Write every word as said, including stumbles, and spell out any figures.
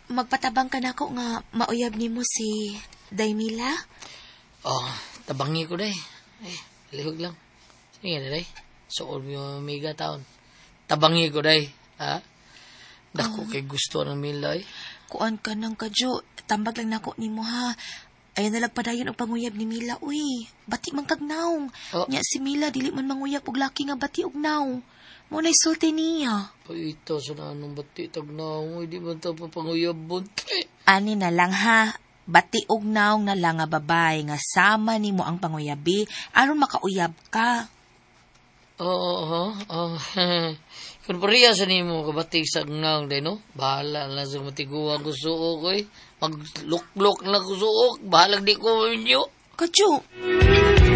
magpatabang ka na ko nga mauyab ni mo si Daymila? Oh, tabangi ko day. Eh, lihog lang. Sige na day. Suod mo yung mega taon. Tabangi ko day. Ha? Dako Oh. kay gusto ng Mila eh. Kuan ka nang kadyo. Tambag lang nako ni mo ha. Ayan nalang padayon ang panguyab ni Mila, uy. Bati man kag naong. Oh. Nya si Mila, dili man manguyab og laki nga bati og naong. Muna'y sulti niya. Paita sa nanong bati tag na mo. Hindi man ito papanguyabon. Ani na lang ha. Bati og naong na lang nga babay nga sama ni mo ang panguyabi aron makauyab ka. Oo, oo, oo. Kung pariya sa nimo kabati sa ngang day, no? Bahala na sa matiguan ko suok ko eh. Magluk-luk na ko suok. Bahala di ko inyo. Kadyo.